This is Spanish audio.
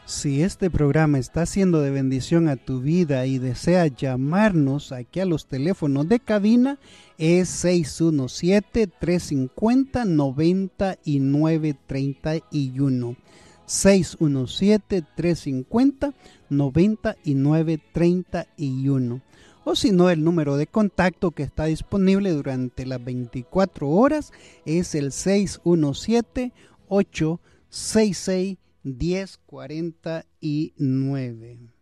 Si este programa está siendo de bendición a tu vida y deseas llamarnos aquí a los teléfonos de cabina, es 617-350-9931. 617-350-9931. O si no, el número de contacto que está disponible durante las 24 horas es el 617-866-1049.